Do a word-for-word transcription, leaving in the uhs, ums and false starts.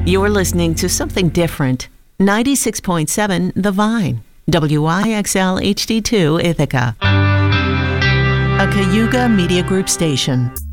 You're listening to something different. ninety-six point seven The Vine, W I X L H D two Ithaca, a Cayuga Media Group station.